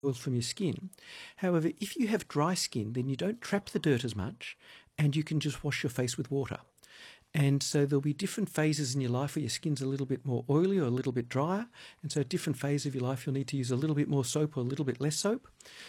oil from your skin. However, if you have dry skin, then you don't trap the dirt as much and you can just wash your face with water. And so there'll be different phases in your life where your skin's a little bit more oily or a little bit drier. And so at different phases of your life, you'll need to use a little bit more soap or a little bit less soap.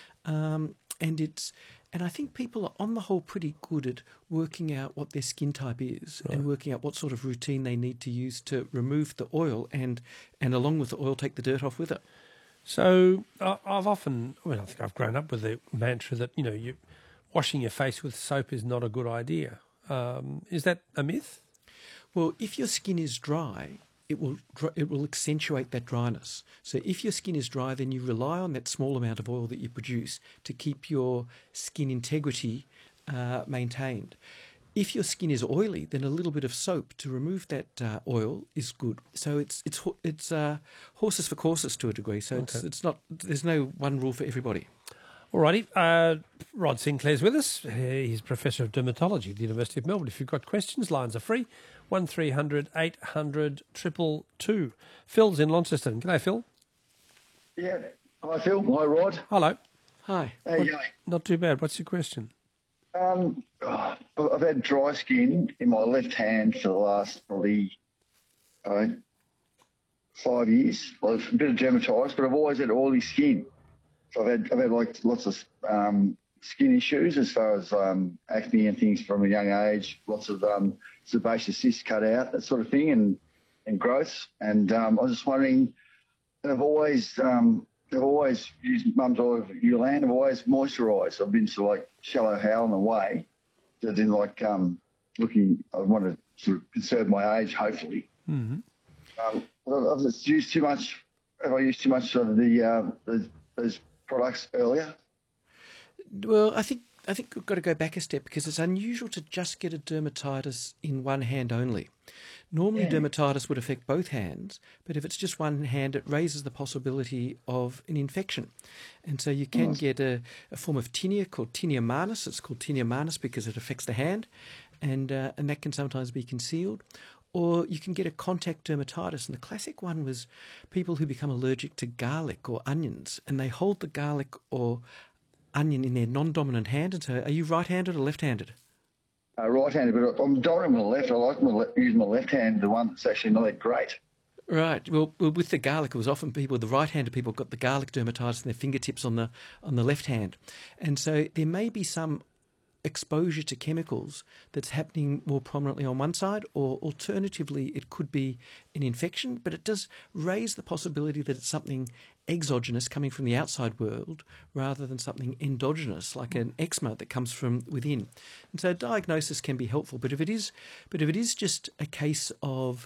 And I think people are on the whole pretty good at working out what their skin type is and working out what sort of routine they need to use to remove the oil and along with the oil, take the dirt off with it. So I think I've grown up with the mantra that, washing your face with soap is not a good idea. Is that a myth? Well, if your skin is dry, it will accentuate that dryness. So if your skin is dry, then you rely on that small amount of oil that you produce to keep your skin integrity maintained. If your skin is oily, then a little bit of soap to remove that oil is good. So it's horses for courses to a degree. So it's not. There's no one rule for everybody. Alrighty, Rod Sinclair's with us. He's Professor of Dermatology at the University of Melbourne. If you've got questions, lines are free. 1300 800 222. Phil's in Launceston. G'day, Phil. Yeah. Hi, Phil. Hi, Rod. Hello. Hi. How you going? Not too bad. What's your question? I've had dry skin in my left hand for the last probably 5 years. Well, a bit of dermatitis, but I've always had oily skin. So I've had like lots of skin issues as far as acne and things from a young age. Lots of sebaceous cysts cut out, that sort of thing, and growths. And I was just wondering, I've always used Mum's Olive Euland. I've always moisturised. I've been to like shallow howling away. So I didn't like looking. I want to sort of conserve my age, hopefully. Mm-hmm. I've just used too much. Have I used too much of those products earlier? Well, I think we've got to go back a step because it's unusual to just get a dermatitis in one hand only. Normally, dermatitis would affect both hands, but if it's just one hand, it raises the possibility of an infection. And so you can get a form of tinea called tinea manus. It's called tinea manus because it affects the hand, and that can sometimes be concealed. Or you can get a contact dermatitis. And the classic one was people who become allergic to garlic or onions, and they hold the garlic or onion in their non-dominant hand. And so are you right-handed or left-handed? Right-handed, but I'm dominant with the left. I like using my left hand, the one that's actually not that great. Right. Well, with the garlic, it was often the right-handed people got the garlic dermatitis in their fingertips on the left hand. And so there may be some exposure to chemicals that's happening more prominently on one side, or alternatively it could be an infection, but it does raise the possibility that it's something exogenous coming from the outside world rather than something endogenous like an eczema that comes from within. And so diagnosis can be helpful, but if it is just a case of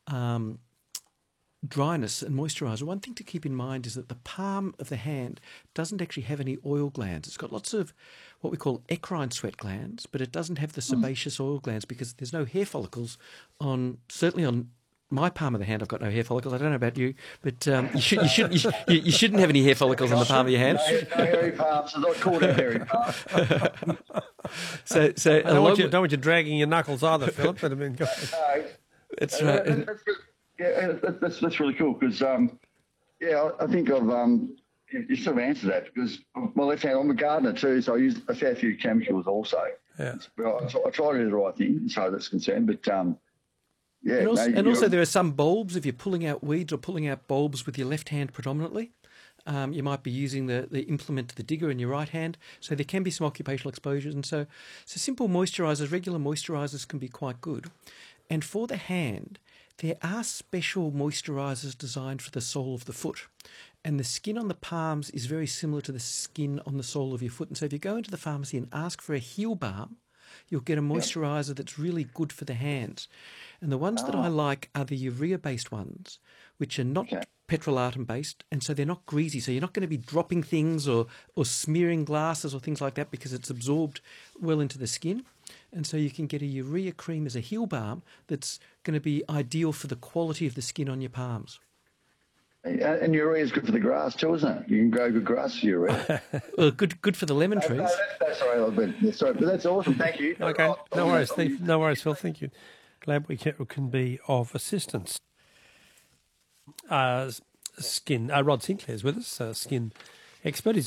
dryness and moisturiser, one thing to keep in mind is that the palm of the hand doesn't actually have any oil glands. It's got lots of what we call eccrine sweat glands, but it doesn't have the sebaceous oil glands because there's no hair follicles certainly on my palm of the hand. I've got no hair follicles. I don't know about you, but you shouldn't have any hair follicles on the palm of your hand. No hairy palms. I'm not called a hairy palm. So I don't want you dragging your knuckles either, Philip. But I mean, that's right. That's really cool because I think I've you sort of answered that because my left hand, I'm a gardener too, so I use a fair few chemicals also. Yeah. I try to do the right thing, so that's concerned. But and also there are some bulbs. If you're pulling out weeds or pulling out bulbs with your left hand predominantly, you might be using the implement, the digger, in your right hand. So there can be some occupational exposures, and so simple moisturisers, regular moisturisers, can be quite good. And for the hand, there are special moisturisers designed for the sole of the foot. And the skin on the palms is very similar to the skin on the sole of your foot. And so if you go into the pharmacy and ask for a heel balm, you'll get a moisturiser that's really good for the hands. And the ones that I like are the urea-based ones, which are not petrolatum-based, and so they're not greasy. So you're not going to be dropping things or smearing glasses or things like that because it's absorbed well into the skin. And so you can get a urea cream as a heel balm that's going to be ideal for the quality of the skin on your palms. And urea is good for the grass too, isn't it? You can grow good grass with urea. Well, good for the lemon trees. That's all right. Sorry, but that's awesome. Thank you. Okay, no worries. No worries, Phil. Thank you. Glad we can be of assistance. Rod Sinclair's with us. Skin expert. He's